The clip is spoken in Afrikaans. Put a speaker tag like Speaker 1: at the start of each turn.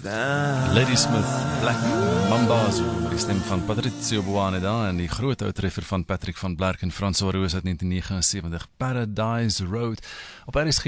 Speaker 1: Ladysmith, Black Mambazo, die stem van Patrizio Buane daar en die groot uittreffer van Patrick van Blerk en François Roos uit 1979, Paradise Road. Op RSG